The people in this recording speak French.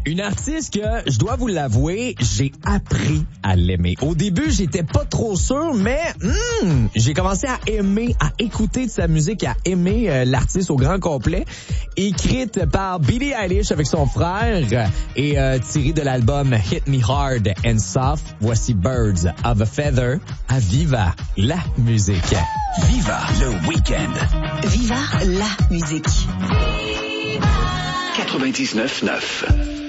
Une artiste que, je dois vous l'avouer, j'ai appris à l'aimer. Au début, j'étais pas trop sûr, mais j'ai commencé à aimer, à écouter de sa musique, à aimer l'artiste au grand complet. Écrite par Billie Eilish avec son frère et tirée de l'album Hit Me Hard and Soft, voici Birds of a Feather à Viva la musique. Viva le week-end. Viva la musique. 99.9.